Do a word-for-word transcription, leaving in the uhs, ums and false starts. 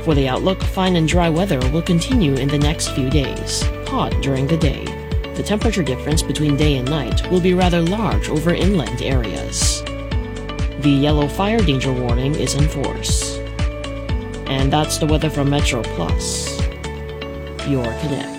For the outlook, fine and dry weather will continue in the next few days. Hot during the day. The temperature difference between day and night will be rather large over inland areas. The yellow fire danger warning is in force. And that's the weather from Metro Plus, your connect.